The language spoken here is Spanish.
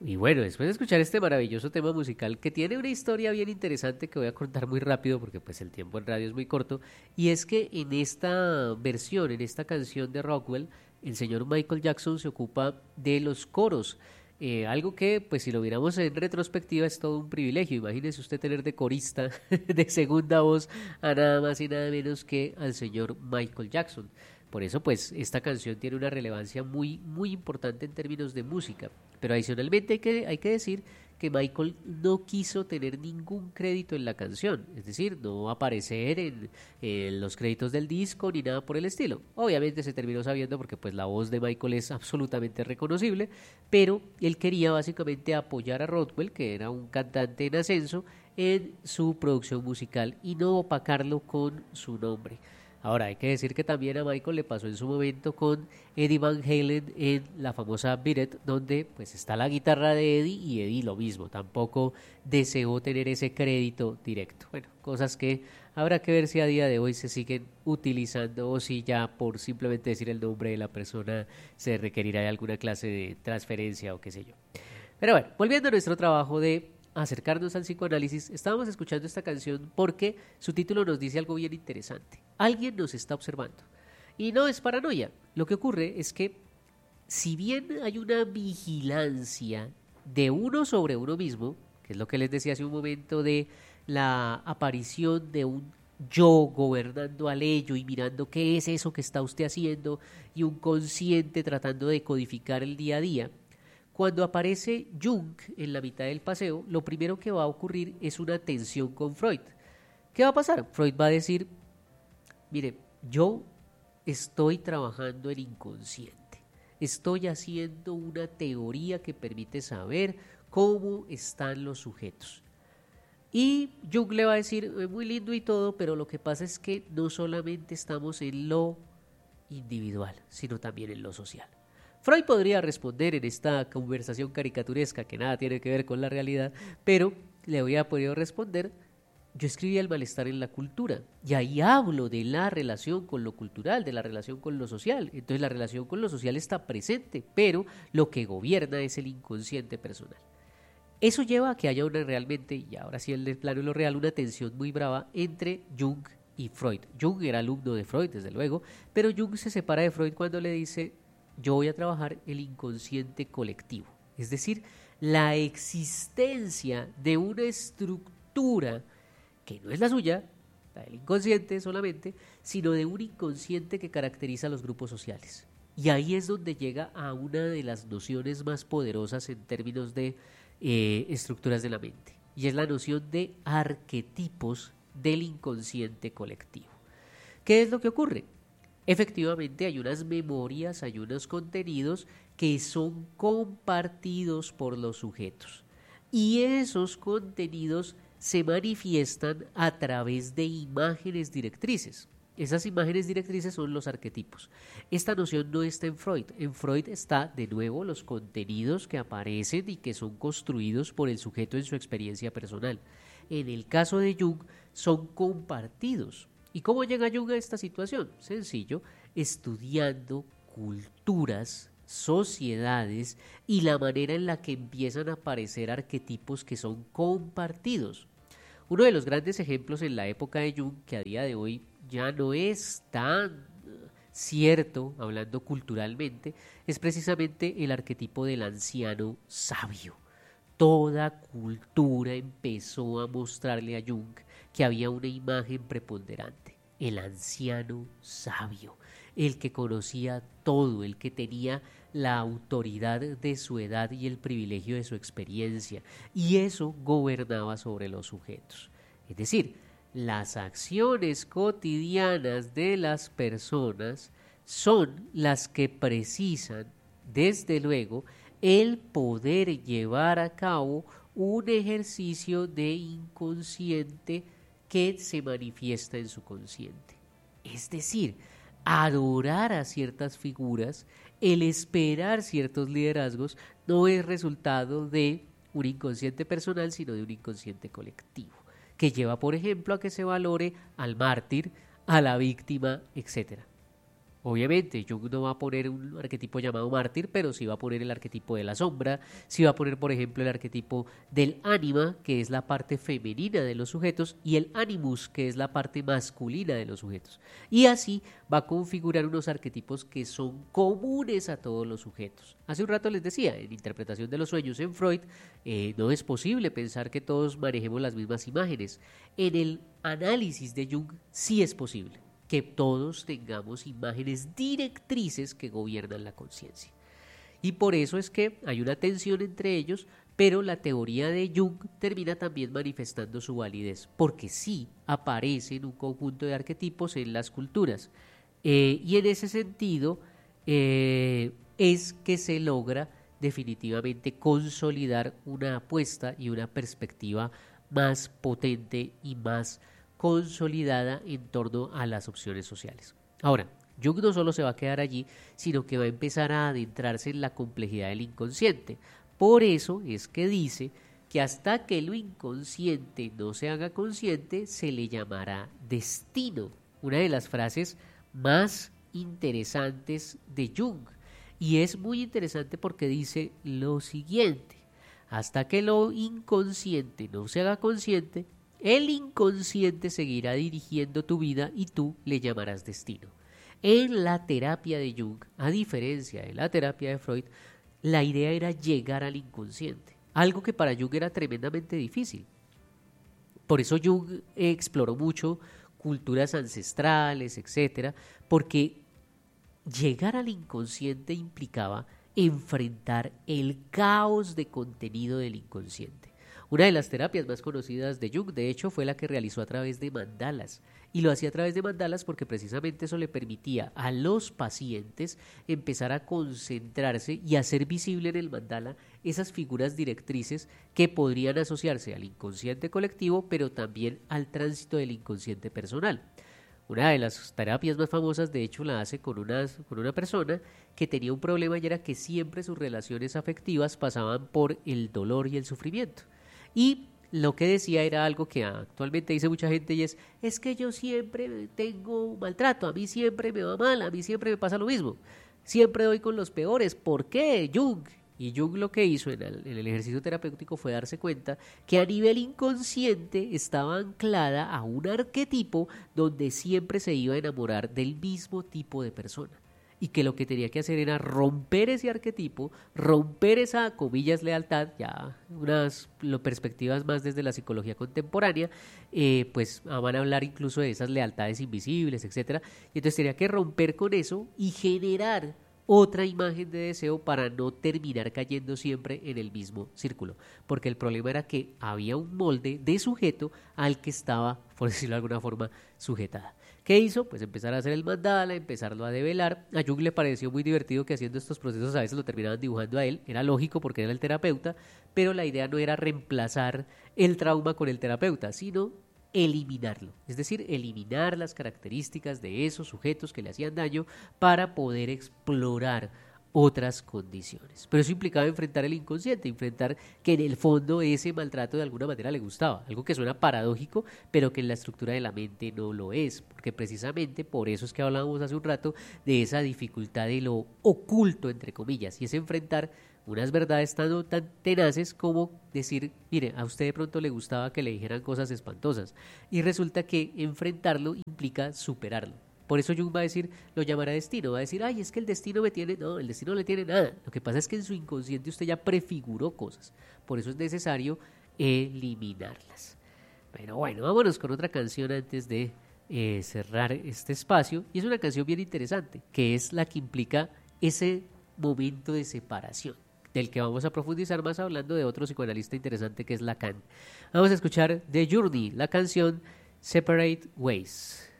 Y bueno, después de escuchar este maravilloso tema musical que tiene una historia bien interesante que voy a contar muy rápido porque pues el tiempo en radio es muy corto, y es que en esta versión, en esta canción de Rockwell, el señor Michael Jackson se ocupa de los coros, algo que pues si lo miramos en retrospectiva es todo un privilegio. Imagínese usted tener de corista de segunda voz a nada más y nada menos que al señor Michael Jackson. Por eso, pues, esta canción tiene una relevancia muy, muy importante en términos de música. Pero adicionalmente hay que decir que Michael no quiso tener ningún crédito en la canción, es decir, no aparecer en los créditos del disco ni nada por el estilo. Obviamente se terminó sabiendo porque pues la voz de Michael es absolutamente reconocible, pero él quería básicamente apoyar a Rodwell, que era un cantante en ascenso, en su producción musical y no opacarlo con su nombre. Ahora, hay que decir que también a Michael le pasó en su momento con Eddie Van Halen en la famosa Beat It, donde pues está la guitarra de Eddie y Eddie lo mismo, tampoco deseó tener ese crédito directo. Bueno, cosas que habrá que ver si a día de hoy se siguen utilizando o si ya por simplemente decir el nombre de la persona se requerirá alguna clase de transferencia o qué sé yo. Pero bueno, volviendo a nuestro trabajo de acercarnos al psicoanálisis, estábamos escuchando esta canción porque su título nos dice algo bien interesante. Alguien nos está observando. Y no es paranoia. Lo que ocurre es que si bien hay una vigilancia de uno sobre uno mismo, que es lo que les decía hace un momento de la aparición de un yo gobernando al ello y mirando qué es eso que está usted haciendo y un consciente tratando de codificar el día a día, cuando aparece Jung en la mitad del paseo, lo primero que va a ocurrir es una tensión con Freud. ¿Qué va a pasar? Freud va a decir, mire, yo estoy trabajando en inconsciente, estoy haciendo una teoría que permite saber cómo están los sujetos. Y Jung le va a decir, muy lindo y todo, pero lo que pasa es que no solamente estamos en lo individual, sino también en lo social. Freud podría responder en esta conversación caricaturesca que nada tiene que ver con la realidad, pero le habría podido responder, yo escribí el malestar en la cultura y ahí hablo de la relación con lo cultural, de la relación con lo social. Entonces la relación con lo social está presente, pero lo que gobierna es el inconsciente personal. Eso lleva a que haya una realmente, y ahora sí en el plano de lo real, una tensión muy brava entre Jung y Freud. Jung era alumno de Freud, desde luego, pero Jung se separa de Freud cuando le dice, yo voy a trabajar el inconsciente colectivo, es decir, la existencia de una estructura que no es la suya, la del inconsciente solamente, sino de un inconsciente que caracteriza a los grupos sociales. Y ahí es donde llega a una de las nociones más poderosas en términos de estructuras de la mente, y es la noción de arquetipos del inconsciente colectivo. ¿Qué es lo que ocurre? Efectivamente hay unas memorias, hay unos contenidos que son compartidos por los sujetos y esos contenidos se manifiestan a través de imágenes directrices. Esas imágenes directrices son los arquetipos. Esta noción no está en Freud. En Freud está de nuevo los contenidos que aparecen y que son construidos por el sujeto en su experiencia personal. En el caso de Jung son compartidos. ¿Y cómo llega Jung a esta situación? Sencillo, estudiando culturas, sociedades y la manera en la que empiezan a aparecer arquetipos que son compartidos. Uno de los grandes ejemplos en la época de Jung, que a día de hoy ya no es tan cierto, hablando culturalmente, es precisamente el arquetipo del anciano sabio. Toda cultura empezó a mostrarle a Jung que había una imagen preponderante, el anciano sabio, el que conocía todo, el que tenía la autoridad de su edad y el privilegio de su experiencia, y eso gobernaba sobre los sujetos. Es decir, las acciones cotidianas de las personas son las que precisan, desde luego, el poder llevar a cabo un ejercicio de inconsciente que se manifiesta en su consciente. Es decir, adorar a ciertas figuras, el esperar ciertos liderazgos, no es resultado de un inconsciente personal, sino de un inconsciente colectivo, que lleva, por ejemplo, a que se valore al mártir, a la víctima, etc. Obviamente, Jung no va a poner un arquetipo llamado mártir, pero sí va a poner el arquetipo de la sombra, sí va a poner, por ejemplo, el arquetipo del ánima, que es la parte femenina de los sujetos, y el animus, que es la parte masculina de los sujetos. Y así va a configurar unos arquetipos que son comunes a todos los sujetos. Hace un rato les decía, en interpretación de los sueños en Freud, no es posible pensar que todos manejemos las mismas imágenes. En el análisis de Jung sí es posible que todos tengamos imágenes directrices que gobiernan la conciencia. Y por eso es que hay una tensión entre ellos, pero la teoría de Jung termina también manifestando su validez, porque sí aparecen un conjunto de arquetipos en las culturas. Y en ese sentido es que se logra definitivamente consolidar una apuesta y una perspectiva más potente y más consolidada en torno a las opciones sociales. Ahora, Jung no solo se va a quedar allí, sino que va a empezar a adentrarse en la complejidad del inconsciente. Por eso es que dice que hasta que lo inconsciente no se haga consciente, se le llamará destino. Una de las frases más interesantes de Jung. Y es muy interesante porque dice lo siguiente: hasta que lo inconsciente no se haga consciente, el inconsciente seguirá dirigiendo tu vida y tú le llamarás destino. En la terapia de Jung, a diferencia de la terapia de Freud, la idea era llegar al inconsciente, algo que para Jung era tremendamente difícil. Por eso Jung exploró mucho culturas ancestrales, etcétera, porque llegar al inconsciente implicaba enfrentar el caos de contenido del inconsciente. Una de las terapias más conocidas de Jung, de hecho, fue la que realizó a través de mandalas. Y lo hacía a través de mandalas porque precisamente eso le permitía a los pacientes empezar a concentrarse y hacer visible en el mandala esas figuras directrices que podrían asociarse al inconsciente colectivo, pero también al tránsito del inconsciente personal. Una de las terapias más famosas, de hecho, la hace con una persona que tenía un problema y era que siempre sus relaciones afectivas pasaban por el dolor y el sufrimiento. Y lo que decía era algo que actualmente dice mucha gente y es que yo siempre tengo maltrato, a mí siempre me va mal, a mí siempre me pasa lo mismo, siempre doy con los peores. ¿Por qué, Jung? Y Jung lo que hizo en el ejercicio terapéutico fue darse cuenta que a nivel inconsciente estaba anclada a un arquetipo donde siempre se iba a enamorar del mismo tipo de persona. Y que lo que tenía que hacer era romper ese arquetipo, romper esa, comillas, lealtad, ya unas perspectivas más desde la psicología contemporánea, pues van a hablar incluso de esas lealtades invisibles, etcétera. Y entonces tenía que romper con eso y generar otra imagen de deseo para no terminar cayendo siempre en el mismo círculo, porque el problema era que había un molde de sujeto al que estaba, por decirlo de alguna forma, sujetada. ¿Qué hizo? Pues empezar a hacer el mandala, empezarlo a develar. A Jung le pareció muy divertido que haciendo estos procesos a veces lo terminaban dibujando a él, era lógico porque era el terapeuta, pero la idea no era reemplazar el trauma con el terapeuta, sino eliminarlo, es decir, eliminar las características de esos sujetos que le hacían daño para poder explorar otras condiciones. Pero eso implicaba enfrentar el inconsciente, enfrentar que en el fondo ese maltrato de alguna manera le gustaba, algo que suena paradójico, pero que en la estructura de la mente no lo es, porque precisamente por eso es que hablábamos hace un rato de esa dificultad de lo oculto, entre comillas, y es enfrentar unas verdades tan tenaces como decir, mire, a usted de pronto le gustaba que le dijeran cosas espantosas, y resulta que enfrentarlo implica superarlo. Por eso Jung va a decir, lo llamará destino, va a decir, ay, es que el destino me tiene, no, el destino no le tiene nada. Lo que pasa es que en su inconsciente usted ya prefiguró cosas, por eso es necesario eliminarlas. Pero bueno, vámonos con otra canción antes de cerrar este espacio, y es una canción bien interesante, que es la que implica ese momento de separación, del que vamos a profundizar más hablando de otro psicoanalista interesante que es Lacan. Vamos a escuchar The Journey, la canción Separate Ways.